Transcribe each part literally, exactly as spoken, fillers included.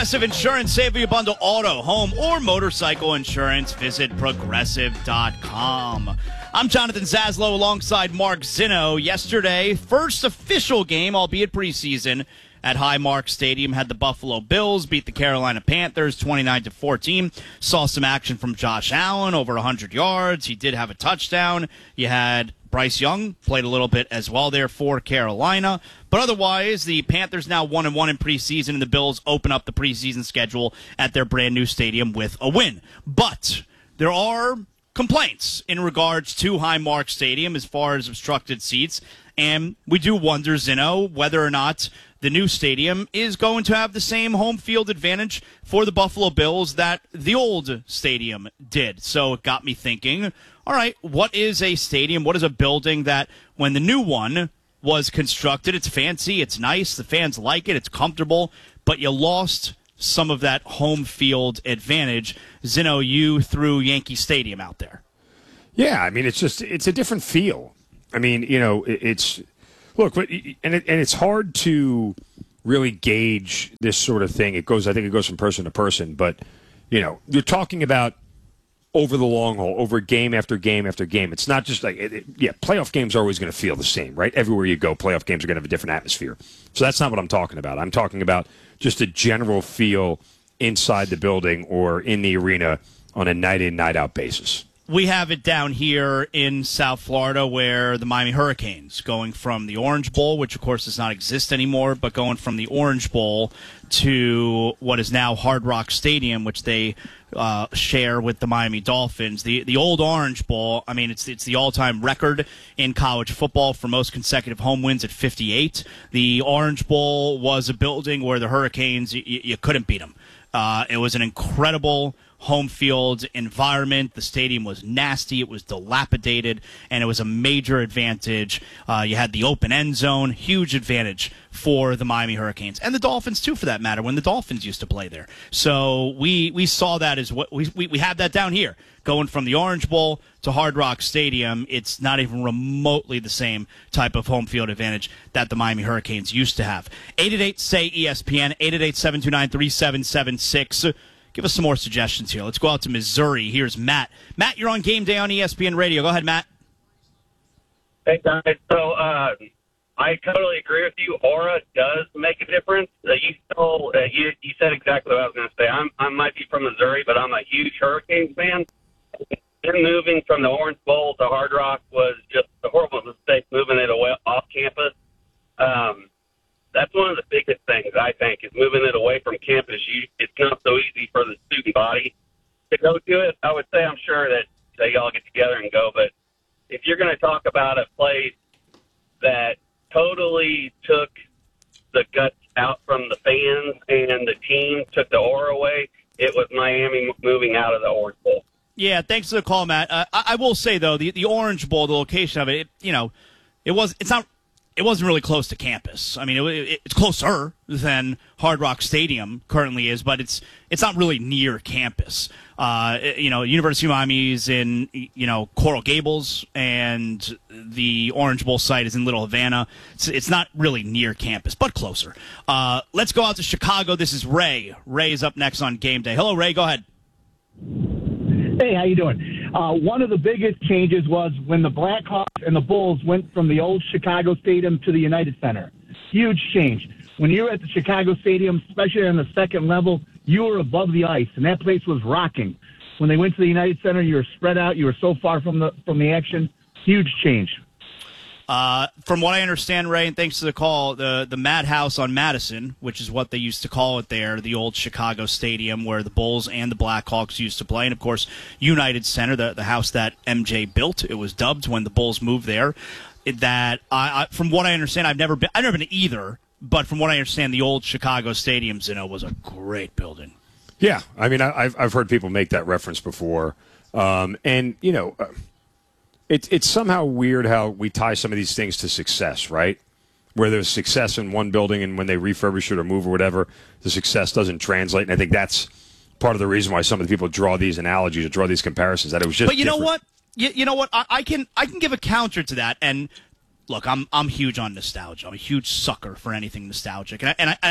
Progressive Insurance, save you bundle auto, home, or motorcycle insurance. Visit progressive dot com. I'm Jonathan Zaslow alongside Mark Zinno. Yesterday, first official game, albeit preseason, at Highmark Stadium, had the Buffalo Bills beat the Carolina Panthers twenty-nine to fourteen. Saw some action from Josh Allen, over one hundred yards. He did have a touchdown. You had Bryce Young played a little bit as well there for Carolina. But otherwise, the Panthers now one and one in preseason, and the Bills open up the preseason schedule at their brand new stadium with a win. But there are complaints in regards to Highmark Stadium as far as obstructed seats, and we do wonder, Zinno, whether or not the new stadium is going to have the same home field advantage for the Buffalo Bills that the old stadium did. So it got me thinking, all right, what is a stadium? What is a building that when the new one was constructed, it's fancy, it's nice, the fans like it, it's comfortable, but you lost some of that home field advantage? Zinno, you threw Yankee Stadium out there. Yeah, I mean, it's just, it's a different feel. I mean, you know, it, it's, look, and, it, and it's hard to really gauge this sort of thing. It goes, I think it goes from person to person, but, you know, you're talking about over the long haul, over game after game after game. It's not just like, it, it, yeah, playoff games are always going to feel the same, right? Everywhere you go, playoff games are going to have a different atmosphere. So that's not what I'm talking about. I'm talking about just a general feel inside the building or in the arena on a night-in, night-out basis. We have it down here in South Florida where the Miami Hurricanes, going from the Orange Bowl, which of course does not exist anymore, but going from the Orange Bowl to what is now Hard Rock Stadium, which they uh, share with the Miami Dolphins. The the old Orange Bowl, I mean, it's it's the all-time record in college football for most consecutive home wins at fifty-eight. The Orange Bowl was a building where the Hurricanes, you, you couldn't beat them. Uh, it was an incredible home field environment. The stadium was nasty. It was dilapidated, and it was a major advantage. Uh, you had the open end zone, huge advantage for the Miami Hurricanes and the Dolphins too, for that matter, when the Dolphins used to play there. So we we saw that as what we we, we have that down here. Going from the Orange Bowl to Hard Rock Stadium, it's not even remotely the same type of home field advantage that the Miami Hurricanes used to have. eight eight eight, S A Y, E S P N, eight eight eight, seven two nine, three seven seven six. Give us some more suggestions here. Let's go out to Missouri. Here's Matt. Matt, you're on Game Day on E S P N Radio. Go ahead, Matt. Hey, guys. So uh, I totally agree with you. Aura does make a difference. Uh, you, stole, uh, you you said exactly what I was going to say. I'm, I might be from Missouri, but I'm a huge Hurricanes fan. Them moving from the Orange Bowl to Hard Rock was just a horrible mistake, moving it away off campus. Um, that's one of the biggest things, I think, is moving it away from campus. You, it's not so easy for the student body to go to it. I would say I'm sure that they all get together and go, but if you're going to talk about a place that totally took the guts out from the fans and the team, took the aura away, it was Miami moving out of the Orange Bowl. Yeah, thanks for the call, Matt. Uh, I, I will say, though, the, the Orange Bowl, the location of it, it, you know, it was it's not it wasn't really close to campus. I mean, it, it, it's closer than Hard Rock Stadium currently is, but it's it's not really near campus. Uh, you know, University of Miami is in, you know, Coral Gables, and the Orange Bowl site is in Little Havana. It's, it's not really near campus, but closer. Uh, let's go out to Chicago. This is Ray. Ray is up next on Game Day. Hello, Ray. Go ahead. Hey, how you doing? Uh, one of the biggest changes was when the Blackhawks and the Bulls went from the old Chicago Stadium to the United Center. Huge change. When you were at the Chicago Stadium, especially on the second level, you were above the ice, and that place was rocking. When they went to the United Center, you were spread out. You were so far from the from the action. Huge change. Uh, from what I understand, Ray, and thanks to the call, the, the Madhouse on Madison, which is what they used to call it there, the old Chicago Stadium where the Bulls and the Blackhawks used to play, and, of course, United Center, the, the house that M J built. It was dubbed when the Bulls moved there. That, I, I, from what I understand, I've never been, I've never been to either, but from what I understand, the old Chicago Stadium, you know, was a great building. Yeah, I mean, I, I've, I've heard people make that reference before, um, and, you know... Uh, It's it's somehow weird how we tie some of these things to success, right? Where there's success in one building, and when they refurbish it or move or whatever, the success doesn't translate. And I think that's part of the reason why some of the people draw these analogies or draw these comparisons. That it was just. But you different. know what? You, you know what? I, I can I can give a counter to that. And look, I'm I'm huge on nostalgia. I'm a huge sucker for anything nostalgic, and I, and I, and I think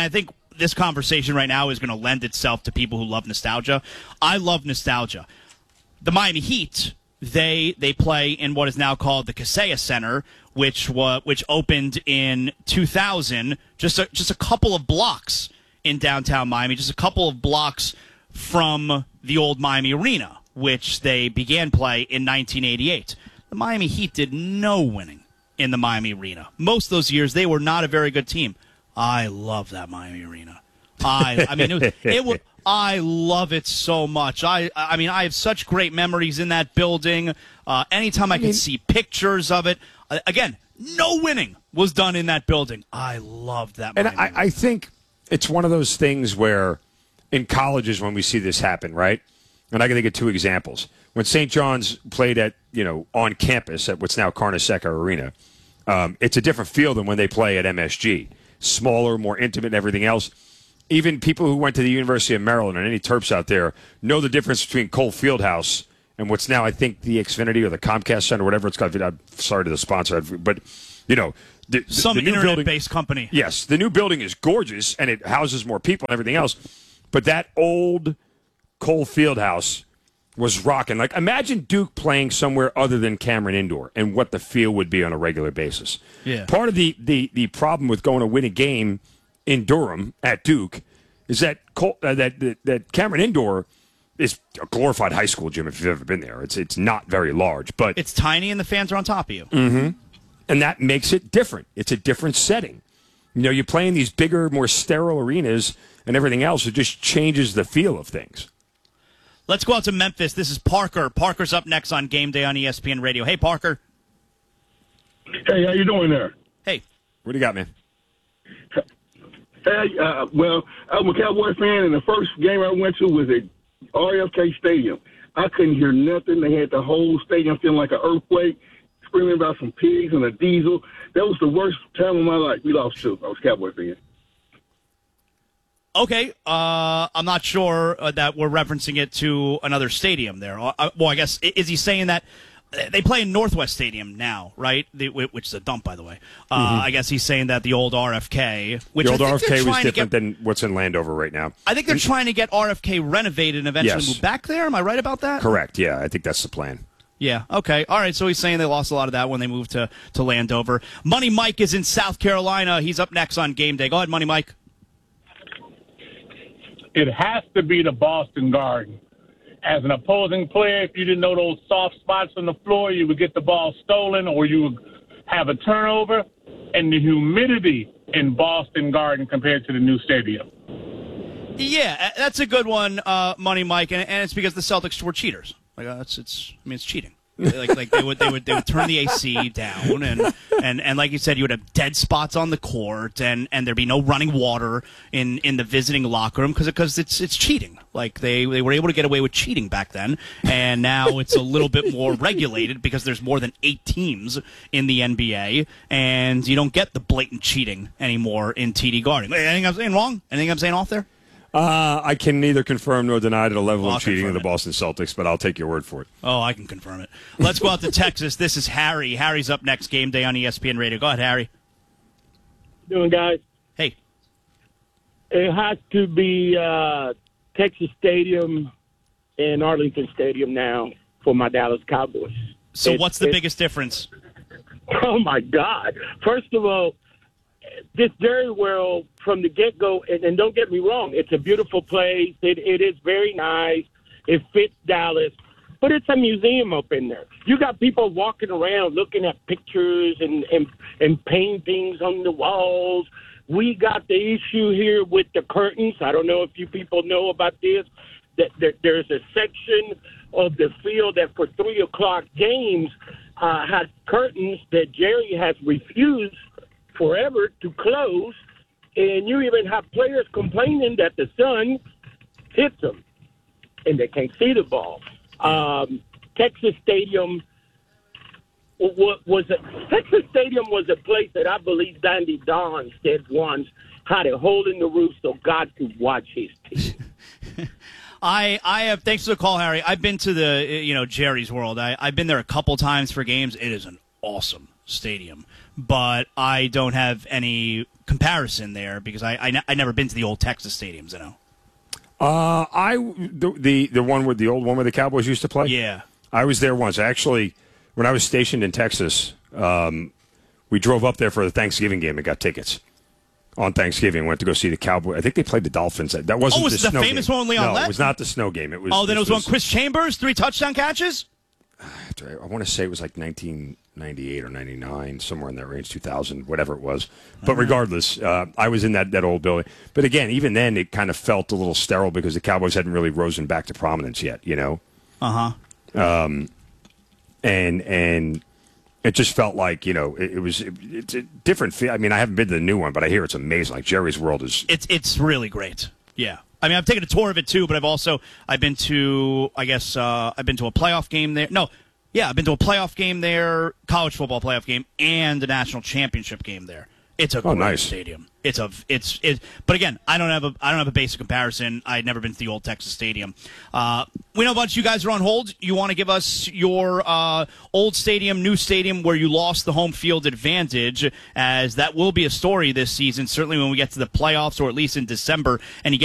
this conversation right now is going to lend itself to people who love nostalgia. I love nostalgia. The Miami Heat, they they play in what is now called the Kaseya Center, which wa- which opened in two thousand, just a, just a couple of blocks in downtown Miami, just a couple of blocks from the old Miami Arena, which they began play in nineteen eighty-eight. The Miami Heat did no winning in the Miami Arena. Most of those years, they were not a very good team. I love that Miami Arena. I I mean, it, was, it was, I love it so much. I I mean, I have such great memories in that building. Uh, anytime I, I mean, can see pictures of it. Uh, again, no winning was done in that building. I loved that Miami And I, I think it's one of those things where in colleges when we see this happen, right? And I can think of two examples. When Saint John's played at, you know, on campus at what's now Carnesecca Arena, um, it's a different feel than when they play at M S G. Smaller, more intimate and everything else. Even people who went to the University of Maryland and any Terps out there know the difference between Cole Fieldhouse and what's now, I think, the Xfinity or the Comcast Center, whatever it's called. I'm sorry to the sponsor, but, you know. The, the, Some the internet-based company. Yes, the new building is gorgeous, and it houses more people and everything else. But that old Cole Fieldhouse was rocking. Like, imagine Duke playing somewhere other than Cameron Indoor and what the feel would be on a regular basis. Yeah. Part of the, the, the problem with going to win a game in Durham at Duke is that Cole, uh, that, that that Cameron Indoor is a glorified high school gym if you've ever been there. It's it's not very large, but it's tiny and the fans are on top of you. Mm-hmm. And that makes it different. It's a different setting. You know, you play in these bigger, more sterile arenas and everything else. It just changes the feel of things. Let's go out to Memphis. This is Parker. Parker's up next on Game Day on E S P N Radio. Hey, Parker. Hey, how you doing there? Hey. What do you got, man? Hey, uh, well, I'm a Cowboy fan, and the first game I went to was at R F K Stadium. I couldn't hear nothing. They had the whole stadium feeling like an earthquake, screaming about some pigs and a diesel. That was the worst time of my life. We lost two. I was a Cowboy fan. Okay, uh, I'm not sure uh, that we're referencing it to another stadium there. Uh, well, I guess, is he saying that they play in Northwest Stadium now, right? The, which is a dump, by the way. Uh, mm-hmm. I guess he's saying that the old R F K, which the old I think R F K was different get, than what's in Landover right now. I think they're and, trying to get R F K renovated and eventually yes. move back there. Am I right about that? Correct, yeah. I think that's the plan. Yeah, okay. All right, so he's saying they lost a lot of that when they moved to, to Landover. Money Mike is in South Carolina. He's up next on Game Day. Go ahead, Money Mike. It has to be the Boston Garden. As an opposing player, if you didn't know those soft spots on the floor, you would get the ball stolen or you would have a turnover. And the humidity in Boston Garden compared to the new stadium. Yeah, that's a good one, uh, Money Mike, and, and it's because the Celtics were cheaters. Like uh, it's, it's, I mean, it's cheating. Like, like they would, they would, they would turn the A C down, and, and, and like you said, you would have dead spots on the court, and, and there'd be no running water in, in the visiting locker room because because it's it's cheating. Like they, they were able to get away with cheating back then, and now it's a little bit more regulated because there's more than eight teams in the N B A, and you don't get the blatant cheating anymore in T D Garden. Anything I'm saying wrong? Anything I'm saying off there? Uh, I can neither confirm nor deny to the level I'll of cheating of the it. Boston Celtics, but I'll take your word for it. Oh, I can confirm it. Let's go out to Texas. This is Harry. Harry's up next. Game Day on E S P N Radio. Go ahead, Harry. Doing, guys? Hey. It has to be uh, Texas Stadium and Arlington Stadium now for my Dallas Cowboys. So it, what's the it, biggest difference? Oh, my God. First of all, this very well from the get-go, and, and don't get me wrong, it's a beautiful place. It, it is very nice. It fits Dallas, but it's a museum up in there. You got people walking around looking at pictures and, and, and paintings on the walls. We got the issue here with the curtains. I don't know if you people know about this, that there, there's a section of the field that for three o'clock games uh, has curtains that Jerry has refused forever to close, and you even have players complaining that the sun hits them and they can't see the ball. Um, Texas Stadium was, was a Texas Stadium was a place that I believe Dandy Don said once had a hole in the roof so God could watch his team. I, I have, thanks for the call, Harry. I've been to the, you know, Jerry's World. I, I've been there a couple times for games. It is an awesome stadium, but I don't have any comparison there because I I, ne- I never been to the old Texas stadiums, you know. Uh, I the, the the one with the old one where the Cowboys used to play. Yeah, I was there once. Actually, when I was stationed in Texas, um, we drove up there for the Thanksgiving game and got tickets on Thanksgiving. Went to go see the Cowboys. I think they played the Dolphins. That wasn't oh, was the, the snow famous game. one with Leon No, Lett? it was not the snow game. It was. Oh, then it was, was one Chris Chambers, three touchdown catches. I want to say it was like nineteen ninety-eight or ninety-nine, somewhere in that range, two thousand, whatever it was. But regardless, uh, I was in that, that old building. But again, even then, it kind of felt a little sterile because the Cowboys hadn't really risen back to prominence yet, you know? Uh-huh. Um, and and it just felt like, you know, it, it was it, it's a different feel. I mean, I haven't been to the new one, but I hear it's amazing. Like, Jerry's World is... It's it's really great. Yeah. I mean, I've taken a tour of it too, but I've also I've been to I guess uh, I've been to a playoff game there. No, yeah, I've been to a playoff game there, college football playoff game, and a national championship game there. It's a oh, great nice. stadium. It's a it's it. But again, I don't have a I don't have a basic comparison. I'd never been to the old Texas Stadium. Uh, we know a bunch of you guys are on hold. You want to give us your uh, old stadium, new stadium, where you lost the home field advantage, as that will be a story this season. Certainly when we get to the playoffs, or at least in December, and you get